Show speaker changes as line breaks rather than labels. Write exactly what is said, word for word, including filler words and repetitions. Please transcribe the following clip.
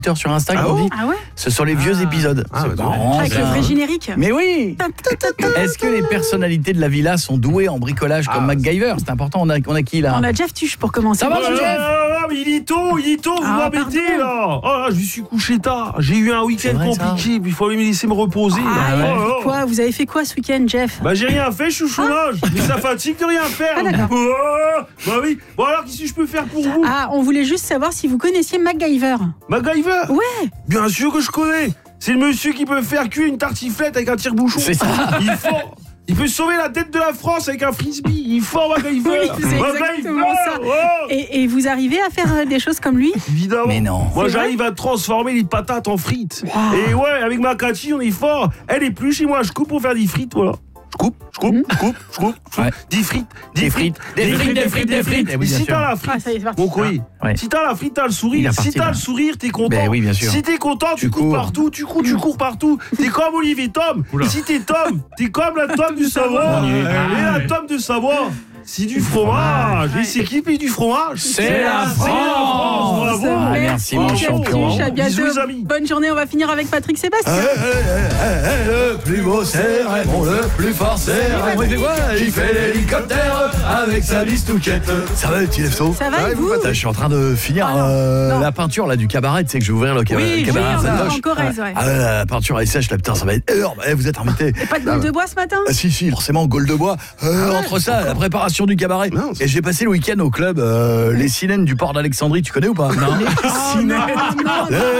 sur Instagram,
Ah,
on dit.
ah ouais
Ce sont les vieux
ah.
épisodes.
Ah,
C'est
bah,
marrant,
avec
ça.
le vrai générique.
Mais oui. Est-ce que les personnalités de la villa sont douées en bricolage comme
ah,
MacGyver? C'est important, on a, on a qui là?
On a Jeff Tuche pour commencer.
Ça va,
Bonjour.
Jeff?
Ah, mais il est tôt, il est tôt, vous
Ah,
m'embêtez là. Oh là, je me suis couché tard. J'ai eu un week-end
vrai, ça.
compliqué, puis il fallait me laisser me reposer.
Ah,
là.
et
Oh, oh.
quoi Vous avez fait quoi ce week-end, Jeff?
Bah j'ai rien fait, je suis au chômage. Mais ça fatigue de rien faire.
Ah, d'accord.
Oh, bah oui. Bon alors qu'est-ce que je peux faire pour vous?
Ah, on voulait juste savoir si vous connaissiez MacGyver.
MacGyver?
Ouais.
Bien sûr que je connais. C'est le monsieur qui peut faire cuire une tartiflette avec un tire-bouchon.
C'est ça.
Il est fort. Il peut sauver la tête de la France avec un frisbee. Il est fort, MacGyver.
Oui, c'est
MacGyver,
exactement ça.
oh.
Et, et vous arrivez à faire euh, des choses comme lui?
Évidemment.
Mais non.
Moi,
C'est
j'arrive à transformer les patates en frites.
Wow.
Et ouais, avec ma Cathy, on est fort. Elle est plus chez moi, je coupe pour faire des frites, voilà. Je coupe, je coupe, je coupe, je coupe, je coupe.
Ouais.
Des frites,
Des frites, des frites, des frites, des frites. Eh oui, bien
Si
sûr.
t'as la
Ah,
frite,
ça y est, c'est parti.
mon courrier.
Ouais.
Si t'as la frite, t'as le
Il
sourire.
est
Si
parti,
t'as
là.
le sourire, t'es content.
Ben oui, bien sûr.
Si t'es content, tu,
Tu
cours
cours.
partout, tu cours, tu cours partout. T'es comme Olivier Tom.
Oula.
Si t'es Tom, t'es comme la Tom du Savoie.
Mon Dieu.
Et la Tom de Savoie, c'est du fromage. Et c'est qui paye du fromage?
C'est la
C'est la France, bravo.
Ah, merci, mon
Jeff
champion.
Tuche, à bientôt.
Bisous, les amis.
Bonne journée, on va finir avec Patrick Sébastien.
Le plus beau c'est Raymond, le plus fort c'est Raymond. Il fait quoi? Il fait l'hélicoptère avec sa bistouquette. Ça va, petit lefto?
Ça va, et vous?
Je suis en train de finir
Ah, non.
euh,
Non.
la peinture là du cabaret. Tu sais que je vais ouvrir le caba-
Oui,
cabaret
oui,
à
en-
Saint-Doche.
en Corrèze, ouais.
Ah, la peinture elle sèche là, putain, ça va être énorme. Eh, vous êtes invité.
Et pas de gueule de bois ce matin?
Ah si si, forcément Gaule de bois. Euh, entre ça, la préparation du cabaret.
Non, c'est-
Et j'ai passé le week-end au club euh, Les Silènes du port d'Alexandrie. Tu connais ou pas? Non.
Oh, non, non, non.